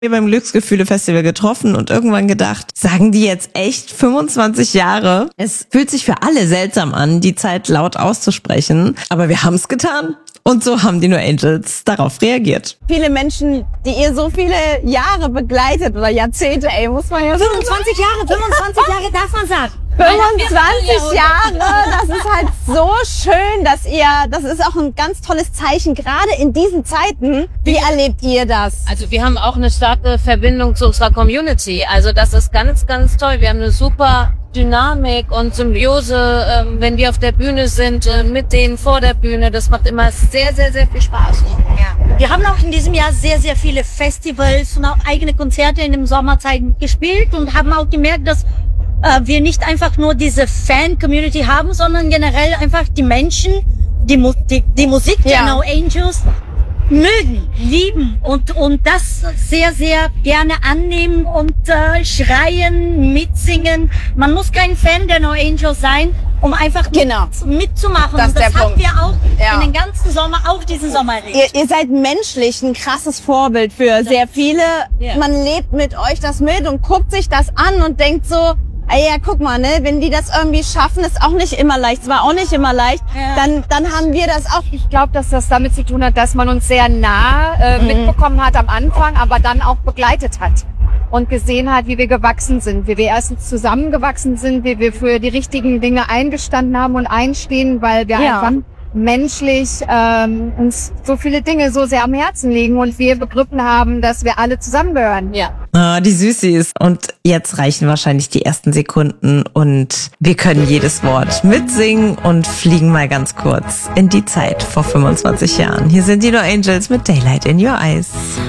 Wir beim Glücksgefühle-Festival getroffen und irgendwann gedacht, sagen die jetzt echt 25 Jahre? Es fühlt sich für alle seltsam an, die Zeit laut auszusprechen, aber wir haben es getan. Und so haben die No Angels darauf reagiert. Viele Menschen, die ihr so viele Jahre begleitet oder Jahrzehnte, muss man ja 25 Jahre darf man sagen. 25 Jahre, das ist halt so schön, das ist auch ein ganz tolles Zeichen, gerade in diesen Zeiten. Wie erlebt ihr das? Also wir haben auch eine starke Verbindung zu unserer Community. Also das ist ganz, ganz toll. Wir haben eine super Dynamik und Symbiose, wenn wir auf der Bühne sind, mit denen vor der Bühne. Das macht immer sehr, sehr, sehr viel Spaß. Ja. Wir haben auch in diesem Jahr sehr, sehr viele Festivals und auch eigene Konzerte in den Sommerzeiten gespielt und haben auch gemerkt, dass wir nicht einfach nur diese Fan-Community haben, sondern generell einfach die Menschen, die Musik der No Angels mögen, lieben und das sehr, sehr gerne annehmen und schreien, mitsingen. Man muss kein Fan der No Angels sein, um einfach mitzumachen. Das und das haben Punkt. wir auch in den ganzen Sommer, auch diesen Sommer erlebt. Ihr seid menschlich ein krasses Vorbild für sehr viele. Ja. Man lebt mit euch das mit und guckt sich das an und denkt so, ja, guck mal, ne, wenn die das irgendwie schaffen, ist auch nicht immer leicht. Es war auch nicht immer leicht. Ja. Dann haben wir das auch. Ich glaube, dass das damit zu tun hat, dass man uns sehr nah mitbekommen hat am Anfang, aber dann auch begleitet hat und gesehen hat, wie wir gewachsen sind, wie wir erstens zusammengewachsen sind, wie wir für die richtigen Dinge eingestanden haben und einstehen, weil wir einfach menschlich uns so viele Dinge so sehr am Herzen liegen und wir begriffen haben, dass wir alle zusammengehören. Ja. Ah, die Süßis. Und jetzt reichen wahrscheinlich die ersten Sekunden und wir können jedes Wort mitsingen und fliegen mal ganz kurz in die Zeit vor 25 Jahren. Hier sind die No Angels mit Daylight in Your Eyes.